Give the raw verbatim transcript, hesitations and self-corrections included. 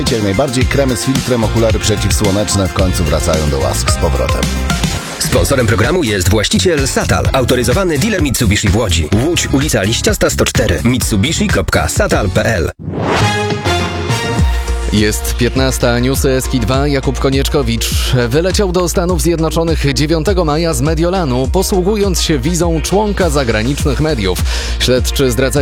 Najbardziej kremy z filtrem, okulary przeciwsłoneczne w końcu wracają do łask z powrotem. Sponsorem programu jest właściciel Satal, autoryzowany dealer Mitsubishi w Łodzi. Łódź, ulica Liściasta sto cztery, mitsubishi kropka satal kropka p l. Jest piętnasta, newsy S K I dwa. Jakub Konieczkowicz wyleciał do Stanów Zjednoczonych dziewiątego maja z Mediolanu, posługując się wizą członka zagranicznych mediów. Śledczy zdradzają